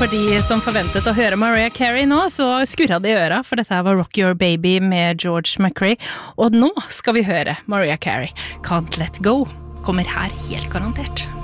for de som forventet å høre Mariah Carey nå, så skurra de I øra, for dette her var Rock Your Baby med George McRae. Og nå skal vi høre Mariah Carey. Can't Let Go kommer her helt garantert.